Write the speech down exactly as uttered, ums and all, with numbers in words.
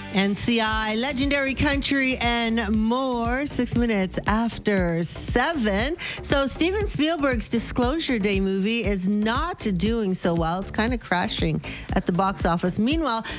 N C I, Legendary Country, and more. Six minutes after seven. So Steven Spielberg's Disclosure Day movie is not doing so well. It's kind of crashing at the box office. Meanwhile,